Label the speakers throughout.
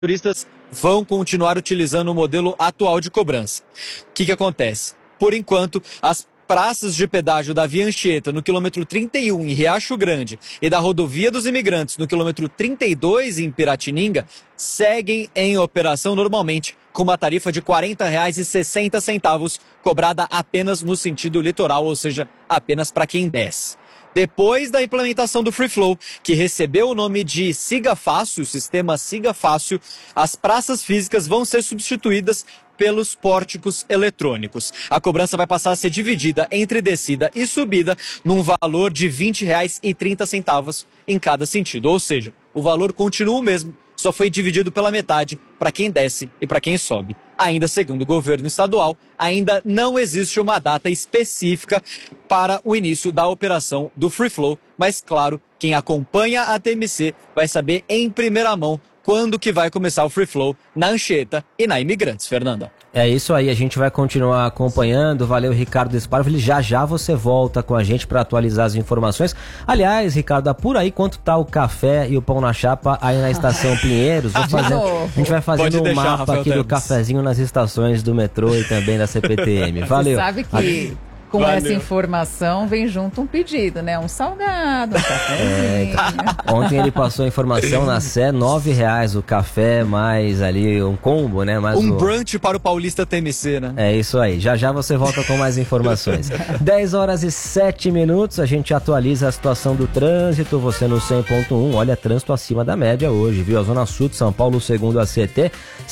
Speaker 1: motoristas vão continuar utilizando o modelo atual de cobrança. O que acontece? Por enquanto, as praças de pedágio da Via Anchieta no quilômetro 31 em Riacho Grande e da Rodovia dos Imigrantes no quilômetro 32 em Piratininga seguem em operação normalmente com uma tarifa de R$ 40,60 cobrada apenas no sentido litoral, ou seja, apenas para quem desce. Depois da implementação do Free Flow, que recebeu o nome de Siga Fácil, o sistema Siga Fácil, as praças físicas vão ser substituídas pelos pórticos eletrônicos. A cobrança vai passar a ser dividida entre descida e subida num valor de R$ 20,30 em cada sentido. Ou seja, o valor continua o mesmo, só foi dividido pela metade para quem desce e para quem sobe. Ainda segundo o governo estadual, ainda não existe uma data específica para o início da operação do Free Flow, mas claro, quem acompanha a TMC vai saber em primeira mão quando que vai começar o Free Flow na Anchieta e na Imigrantes, Fernanda.
Speaker 2: É isso aí, a gente vai continuar acompanhando. Valeu, Ricardo Esparvili. Já você volta com a gente para atualizar as informações. Aliás, Ricardo, apura aí quanto tá o café e o pão na chapa aí na estação Pinheiros. A gente vai fazendo um mapa
Speaker 1: Rafael
Speaker 2: aqui
Speaker 1: Teles.
Speaker 2: do cafezinho nas estações do metrô e também da CPTM. Valeu.
Speaker 3: Você sabe que com essa informação vem junto um pedido, né? Um salgado, um cafezinho.
Speaker 2: Ontem ele passou a informação na Sé, R$ 9,00 o café, mais ali um combo, né? Mais
Speaker 1: brunch para o paulista TMC, né?
Speaker 2: É isso aí, já você volta com mais informações. 10h07, a gente atualiza a situação do trânsito, você no 100.1, olha, trânsito acima da média hoje, viu? A Zona Sul de São Paulo, segundo a CT,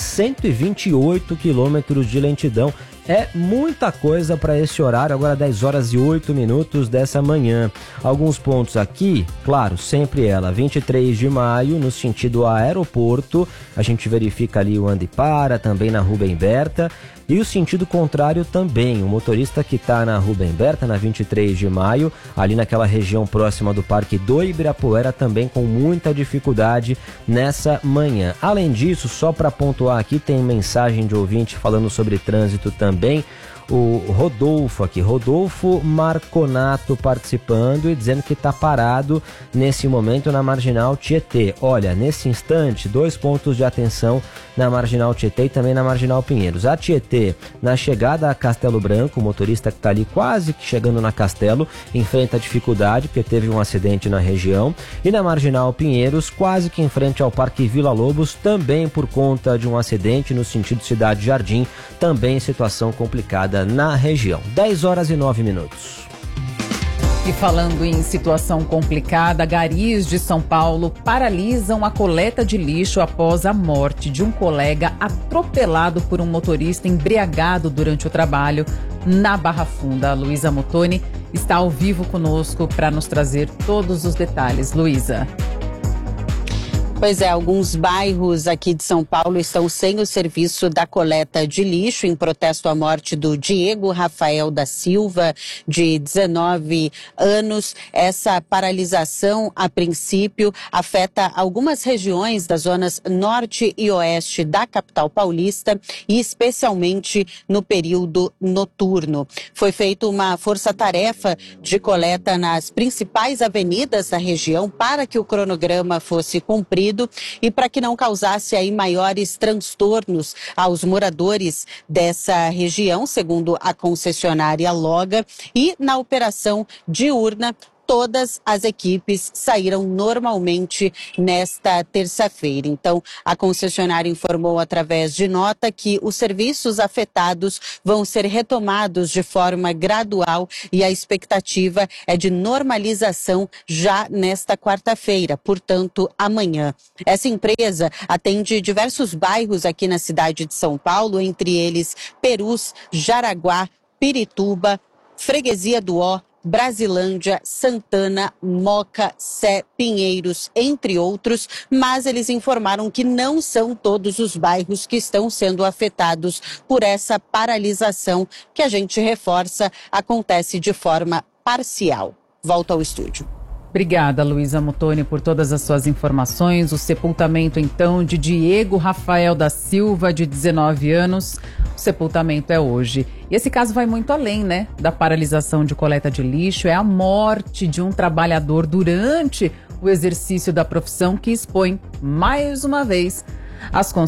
Speaker 2: 128 quilômetros de lentidão. É muita coisa para esse horário, agora 10h08 dessa manhã. Alguns pontos aqui, claro, sempre ela, 23 de maio, no sentido aeroporto, a gente verifica ali o anda e para, também na Rubem Berta. E o sentido contrário também, o motorista que está na Rubem Berta, na 23 de maio, ali naquela região próxima do Parque do Ibirapuera, também com muita dificuldade nessa manhã. Além disso, só para pontuar aqui, tem mensagem de ouvinte falando sobre trânsito também. O Rodolfo aqui, Rodolfo Marconato participando e dizendo que está parado nesse momento na Marginal Tietê. Olha, nesse instante, 2 pontos de atenção na Marginal Tietê e também na Marginal Pinheiros. A Tietê, na chegada a Castelo Branco, o motorista que está ali quase que chegando na Castelo, enfrenta dificuldade porque teve um acidente na região. E na Marginal Pinheiros, quase que em frente ao Parque Vila Lobos, também por conta de um acidente no sentido Cidade Jardim, também situação complicada na região. 10h09.
Speaker 3: E falando em situação complicada, garis de São Paulo paralisam a coleta de lixo após a morte de um colega atropelado por um motorista embriagado durante o trabalho na Barra Funda. A Luísa Motoni está ao vivo conosco para nos trazer todos os detalhes. Luísa.
Speaker 4: Pois é, alguns bairros aqui de São Paulo estão sem o serviço da coleta de lixo em protesto à morte do Diego Rafael da Silva, de 19 anos. Essa paralisação, a princípio, afeta algumas regiões das zonas norte e oeste da capital paulista e especialmente no período noturno. Foi feita uma força-tarefa de coleta nas principais avenidas da região para que o cronograma fosse cumprido e para que não causasse aí maiores transtornos aos moradores dessa região, segundo a concessionária Loga. E na operação diurna, todas as equipes saíram normalmente nesta terça-feira. Então, a concessionária informou através de nota que os serviços afetados vão ser retomados de forma gradual e a expectativa é de normalização já nesta quarta-feira, portanto, amanhã. Essa empresa atende diversos bairros aqui na cidade de São Paulo, entre eles Perus, Jaraguá, Pirituba, Freguesia do Ó, Brasilândia, Santana, Moca, Sé, Pinheiros, entre outros, mas eles informaram que não são todos os bairros que estão sendo afetados por essa paralisação, que a gente reforça, acontece de forma parcial. Volto ao estúdio.
Speaker 3: Obrigada, Luísa Motoni, por todas as suas informações. O sepultamento, então, de Diego Rafael da Silva, de 19 anos. O sepultamento é hoje. E esse caso vai muito além, né, da paralisação de coleta de lixo. É a morte de um trabalhador durante o exercício da profissão que expõe, mais uma vez, As